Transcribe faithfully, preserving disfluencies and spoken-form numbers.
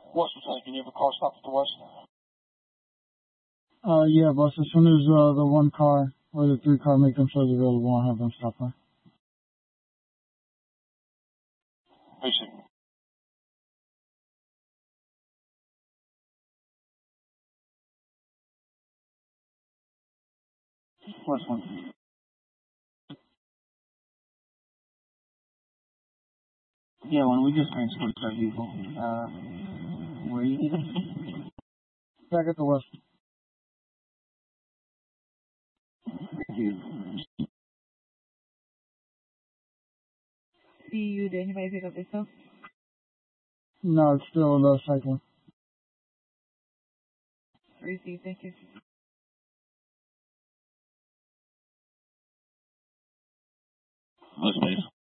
What's the thing? Can you have a car stop at the west? Uh, yeah, boss. As soon as uh, the one car or the three car make themselves available, I'll have them stop by. Basic. West one. Yeah, when we just transported our vehicle, uh, where you need them? Back at the west. Thank you. See you, did anybody pick up this stuff? No, it's still the cycling. Receive, thank you. Listen, please.